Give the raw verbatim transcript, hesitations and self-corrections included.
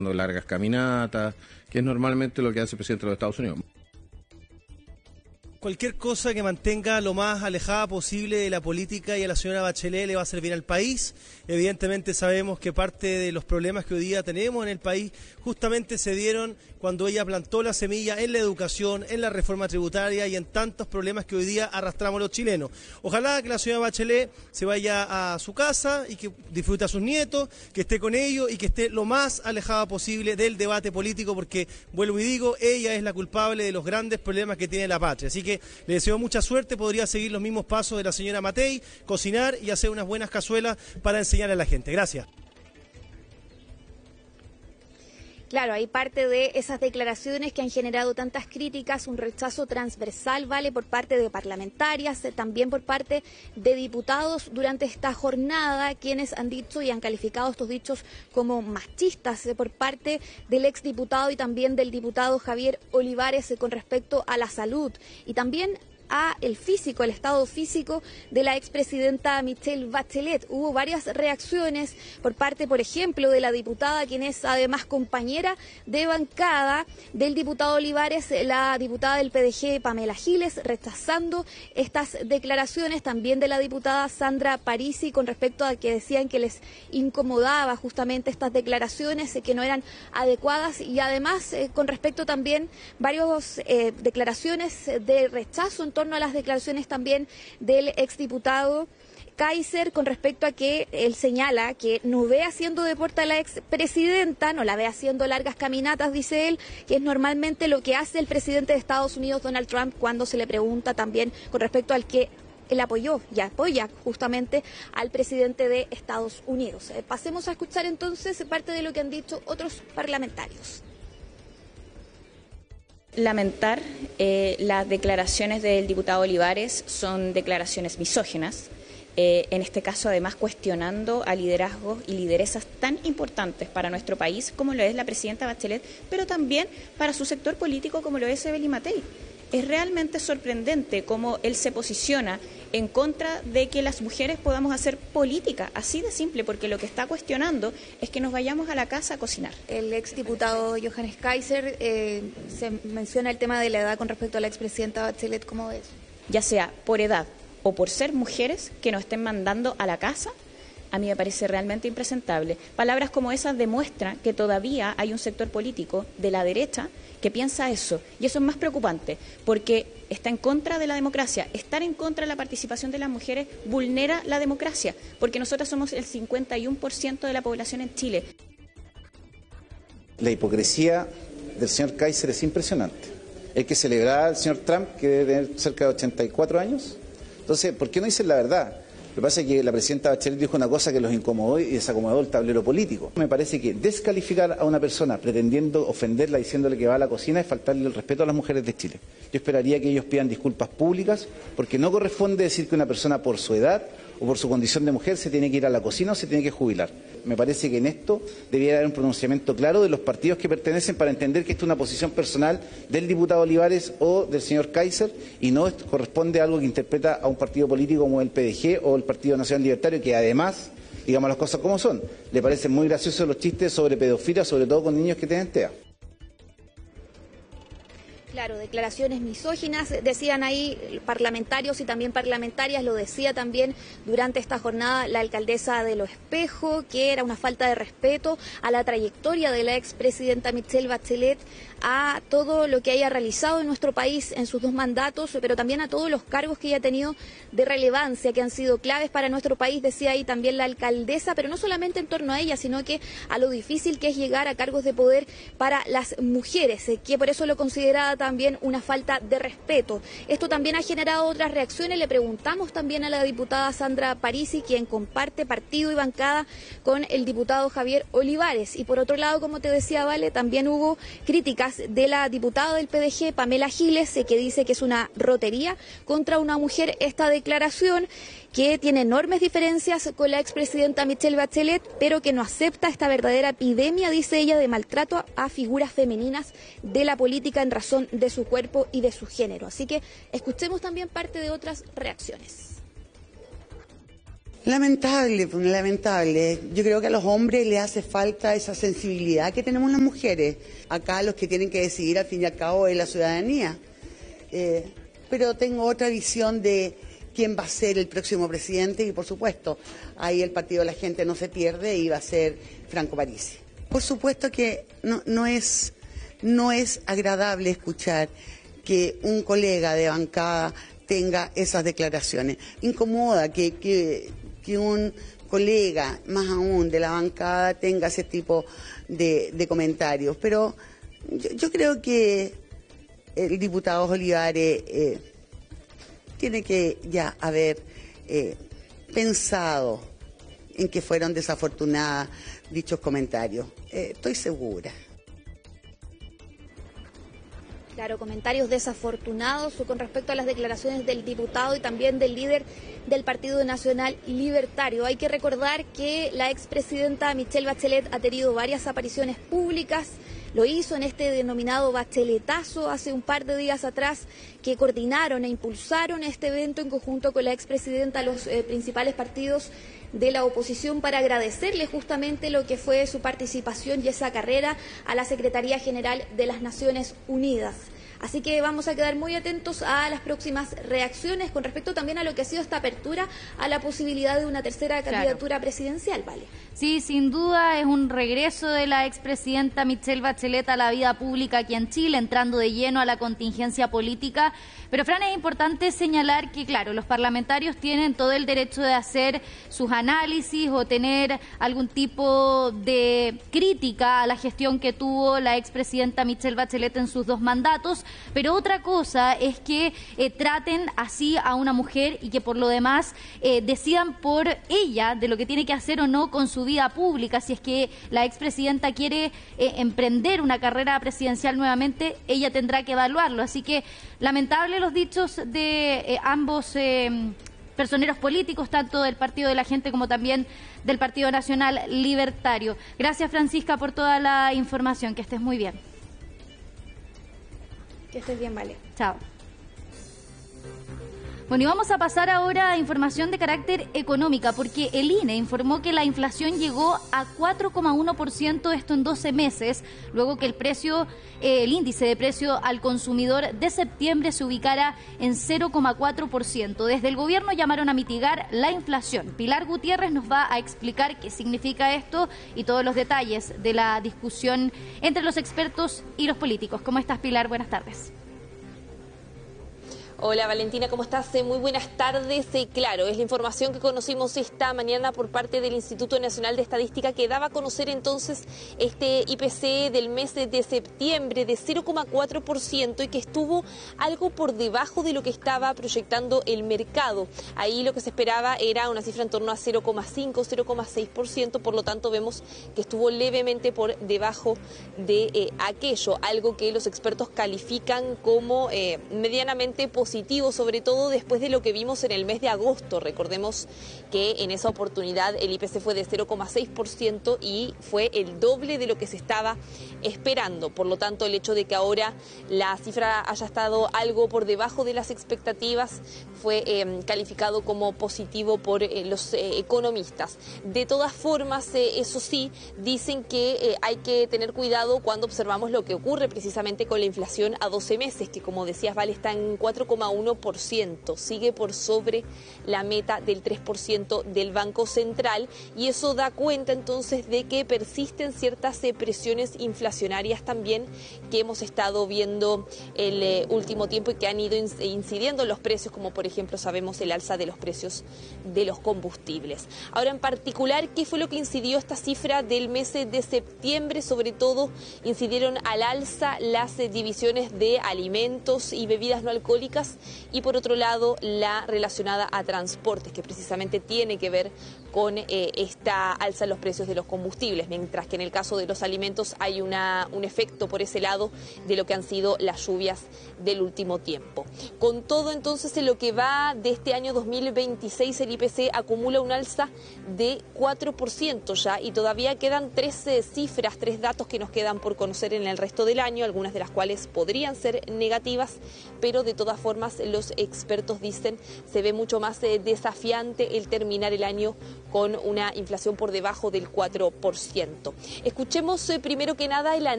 largas caminatas, que es normalmente lo que hace el presidente de los Estados Unidos. Cualquier cosa que mantenga lo más alejada posible de la política y a la señora Bachelet le va a hacer bien al país. Evidentemente sabemos que parte de los problemas que hoy día tenemos en el país justamente se dieron cuando ella plantó la semilla en la educación, en la reforma tributaria y en tantos problemas que hoy día arrastramos los chilenos. Ojalá que la señora Bachelet se vaya a su casa y que disfrute a sus nietos, que esté con ellos y que esté lo más alejada posible del debate político, porque, vuelvo y digo, ella es la culpable de los grandes problemas que tiene la patria. Así que le deseo mucha suerte, podría seguir los mismos pasos de la señora Matei, cocinar y hacer unas buenas cazuelas para enseñar a la gente. Gracias. Claro, hay parte de esas declaraciones que han generado tantas críticas, un rechazo transversal, ¿vale?, por parte de parlamentarias, también por parte de diputados durante esta jornada, quienes han dicho y han calificado estos dichos como machistas por parte del exdiputado y también del diputado Javier Olivares con respecto a la salud y también a el físico, el estado físico de la expresidenta Michelle Bachelet. Hubo varias reacciones por parte, por ejemplo, de la diputada, quien es además compañera de bancada del diputado Olivares, la diputada del P D G, Pamela Giles, rechazando estas declaraciones, también de la diputada Sandra Parisi, con respecto a que decían que les incomodaba justamente estas declaraciones, que no eran adecuadas, y además eh, con respecto también varias eh, declaraciones de rechazo en torno a las declaraciones también del exdiputado Kaiser, con respecto a que él señala que no ve haciendo deporte a la expresidenta, no la ve haciendo largas caminatas, dice él, que es normalmente lo que hace el presidente de Estados Unidos, Donald Trump, cuando se le pregunta también con respecto al que él apoyó y apoya justamente al presidente de Estados Unidos. Eh, pasemos a escuchar entonces parte de lo que han dicho otros parlamentarios. Lamentar eh, las declaraciones del diputado Olivares, son declaraciones misóginas, eh, en este caso además cuestionando a liderazgos y lideresas tan importantes para nuestro país como lo es la presidenta Bachelet, pero también para su sector político como lo es Evelyn Matei. Es realmente sorprendente cómo él se posiciona en contra de que las mujeres podamos hacer política, así de simple, porque lo que está cuestionando es que nos vayamos a la casa a cocinar. El exdiputado Johannes Kaiser, eh, se menciona el tema de la edad con respecto a la expresidenta Bachelet, ¿cómo es? Ya sea por edad o por ser mujeres que nos estén mandando a la casa, a mí me parece realmente impresentable. Palabras como esas demuestran que todavía hay un sector político de la derecha que piensa eso, y eso es más preocupante, porque está en contra de la democracia. Estar en contra de la participación de las mujeres vulnera la democracia, porque nosotros somos el cincuenta y uno por ciento de la población en Chile. La hipocresía del señor Kaiser es impresionante. El que celebraba al señor Trump, que debe tener cerca de ochenta y cuatro años. Entonces, ¿por qué no dicen la verdad? Lo que pasa es que la presidenta Bachelet dijo una cosa que los incomodó y desacomodó el tablero político. Me parece que descalificar a una persona pretendiendo ofenderla, diciéndole que va a la cocina, es faltarle el respeto a las mujeres de Chile. Yo esperaría que ellos pidan disculpas públicas, porque no corresponde decir que una persona por su edad o por su condición de mujer se tiene que ir a la cocina o se tiene que jubilar. Me parece que en esto debiera haber un pronunciamiento claro de los partidos que pertenecen para entender que esto es una posición personal del diputado Olivares o del señor Kaiser y no corresponde a algo que interpreta a un partido político como el P D G o el Partido Nacional Libertario, que además, digamos las cosas como son, le parecen muy graciosos los chistes sobre pedofilia, sobre todo con niños que tienen T E A. Claro, declaraciones misóginas, decían ahí parlamentarios y también parlamentarias, lo decía también durante esta jornada la alcaldesa de Lo Espejo, que era una falta de respeto a la trayectoria de la expresidenta Michelle Bachelet, a todo lo que haya realizado en nuestro país en sus dos mandatos, pero también a todos los cargos que ella ha tenido de relevancia, que han sido claves para nuestro país, decía ahí también la alcaldesa, pero no solamente en torno a ella, sino que a lo difícil que es llegar a cargos de poder para las mujeres, que por eso lo consideraba también una falta de respeto. Esto también ha generado otras reacciones. Le preguntamos también a la diputada Sandra Parisi, quien comparte partido y bancada con el diputado Javier Olivares. Y por otro lado, como te decía, Vale, también hubo críticas de la diputada del P D G, Pamela Giles, que dice que es una rotería contra una mujer esta declaración, que tiene enormes diferencias con la expresidenta Michelle Bachelet, pero que no acepta esta verdadera epidemia, dice ella, de maltrato a figuras femeninas de la política en razón de su cuerpo y de su género. Así que escuchemos también parte de otras reacciones. Lamentable, lamentable. Yo creo que a los hombres les hace falta esa sensibilidad que tenemos las mujeres. Acá los que tienen que decidir al fin y al cabo es la ciudadanía. Eh, pero tengo otra visión de quién va a ser el próximo presidente y por supuesto, ahí el Partido de la Gente no se pierde y va a ser Franco Parisi. Por supuesto que no, no es, no es agradable escuchar que un colega de bancada tenga esas declaraciones. Incomoda que, que, que un colega, más aún de la bancada, tenga ese tipo de, de comentarios. Pero yo, yo creo que el diputado Olivares eh, tiene que ya haber eh, pensado en que fueron desafortunadas dichos comentarios. Eh, estoy segura. Claro, comentarios desafortunados con respecto a las declaraciones del diputado y también del líder del Partido Nacional Libertario. Hay que recordar que la expresidenta Michelle Bachelet ha tenido varias apariciones públicas. Lo hizo en este denominado Bacheletazo hace un par de días atrás, que coordinaron e impulsaron este evento en conjunto con la expresidenta, los eh, principales partidos de la oposición, para agradecerle justamente lo que fue su participación y esa carrera a la Secretaría General de las Naciones Unidas. Así que vamos a quedar muy atentos a las próximas reacciones con respecto también a lo que ha sido esta apertura a la posibilidad de una tercera candidatura claro. presidencial, ¿vale? Sí, sin duda es un regreso de la expresidenta Michelle Bachelet a la vida pública aquí en Chile, entrando de lleno a la contingencia política. Pero, Fran, es importante señalar que, claro, los parlamentarios tienen todo el derecho de hacer sus análisis o tener algún tipo de crítica a la gestión que tuvo la expresidenta Michelle Bachelet en sus dos mandatos, pero otra cosa es que eh, traten así a una mujer y que por lo demás eh, decidan por ella de lo que tiene que hacer o no con su vida pública. Si es que la expresidenta quiere eh, emprender una carrera presidencial nuevamente, ella tendrá que evaluarlo. Así que lamentable los dichos de eh, ambos eh, personeros políticos, tanto del Partido de la Gente como también del Partido Nacional Libertario. Gracias, Francisca, por toda la información. Que estés muy bien. Que estés bien, vale. Chao. Bueno, y vamos a pasar ahora a información de carácter económica, porque el I N E informó que la inflación llegó a cuatro coma uno por ciento, esto en doce meses, luego que el precio, eh, el índice de precio al consumidor de septiembre se ubicara en cero coma cuatro por ciento. Desde el gobierno llamaron a mitigar la inflación. Pilar Gutiérrez nos va a explicar qué significa esto y todos los detalles de la discusión entre los expertos y los políticos. ¿Cómo estás, Pilar? Buenas tardes. Hola Valentina, ¿cómo estás? Muy buenas tardes. Claro, es la información que conocimos esta mañana por parte del Instituto Nacional de Estadística, que daba a conocer entonces este I P C del mes de septiembre de cero coma cuatro por ciento y que estuvo algo por debajo de lo que estaba proyectando el mercado. Ahí lo que se esperaba era una cifra en torno a cero coma cinco, cero coma seis por ciento, por lo tanto vemos que estuvo levemente por debajo de eh, aquello, algo que los expertos califican como eh, medianamente positivo. Positivo, sobre todo después de lo que vimos en el mes de agosto. Recordemos que en esa oportunidad el I P C fue de cero coma seis por ciento y fue el doble de lo que se estaba esperando. Por lo tanto, el hecho de que ahora la cifra haya estado algo por debajo de las expectativas fue eh, calificado como positivo por eh, los eh, economistas. De todas formas, eh, eso sí, dicen que eh, hay que tener cuidado cuando observamos lo que ocurre precisamente con la inflación a doce meses, que como decías, Vale, está en cuatro coma uno por ciento, sigue por sobre la meta del tres por ciento del Banco Central, y eso da cuenta entonces de que persisten ciertas eh, presiones inflacionarias también que hemos estado viendo el eh, último tiempo y que han ido incidiendo en los precios, como por ejemplo sabemos el alza de los precios de los combustibles. Ahora, en particular, ¿qué fue lo que incidió esta cifra del mes de septiembre? Sobre todo incidieron al alza las eh, divisiones de alimentos y bebidas no alcohólicas, y por otro lado la relacionada a transportes, que precisamente tiene que ver con eh, esta alza en los precios de los combustibles, mientras que en el caso de los alimentos hay una, un efecto por ese lado de lo que han sido las lluvias del último tiempo. Con todo, entonces, en lo que va de este año dos mil veintiséis, el I P C acumula un alza de cuatro por ciento ya, y todavía quedan tres eh, cifras, tres datos que nos quedan por conocer en el resto del año, algunas de las cuales podrían ser negativas, pero de todas formas los expertos dicen se ve mucho más eh, desafiante el terminar el año con una inflación por debajo del cuatro por ciento. Escuchemos eh, primero que nada el análisis